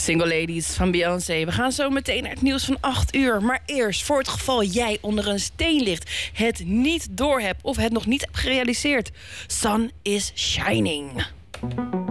Single Ladies van Beyoncé. We gaan zo meteen naar het nieuws van 8 uur. Maar eerst, voor het geval jij onder een steen ligt, het niet doorhebt of het nog niet hebt gerealiseerd. Sun is shining.